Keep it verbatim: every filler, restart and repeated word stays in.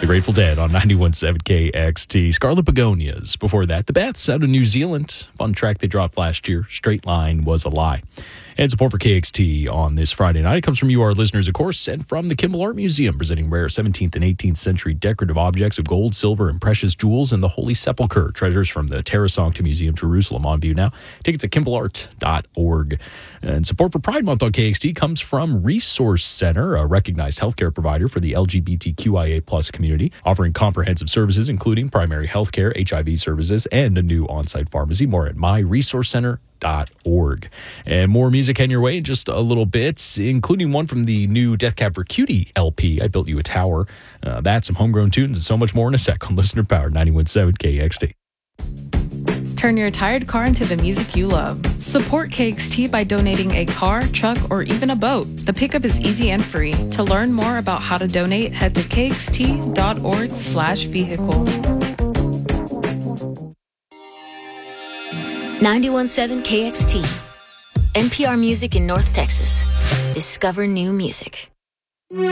Grateful Dead on ninety-one point seven K X T. Scarlet Begonias. Before that, The Bats out of New Zealand. Fun track they dropped last year. Straight Line Was a Lie. And support for K X T on this Friday night. It comes from you, our listeners, of course, and from the Kimball Art Museum, presenting rare seventeenth and eighteenth century decorative objects of gold, silver, and precious jewels in the Holy Sepulchre. Treasures from the Terra Sancta Museum, Jerusalem, on view now. Tickets at kimball art dot org. And support for Pride Month on K X T comes from Resource Center, a recognized healthcare provider for the L G B T Q I A plus community, offering comprehensive services, including primary healthcare, H I V services, and a new on-site pharmacy. More at my resource center dot org. And more music heading your way in just a little bit, including one from the new Death Cab for Cutie L P, I Built You a Tower. Uh, that, some homegrown tunes, and so much more in a sec on Listener Power ninety-one point seven K X T. Turn your tired car into the music you love. Support K X T by donating a car, truck, or even a boat. The pickup is easy and free. To learn more about how to donate, head to kxt.org slash vehicle. ninety-one point seven K X T. N P R Music in North Texas. Discover new music.